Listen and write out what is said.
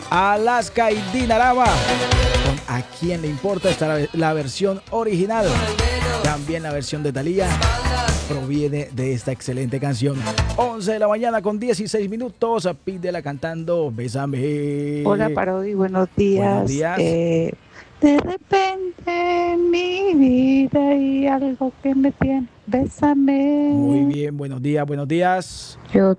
Alaska y Dinarama con ¿A quién le importa? Esta es la versión original. También la versión de Thalía proviene de esta excelente canción. 11 de la mañana con 16 minutos. Pídela cantando Bésame. Hola Parodi, buenos días. Buenos días. De repente en mi vida hay algo que me tiene. Bésame. Muy bien, buenos días, buenos días. Yo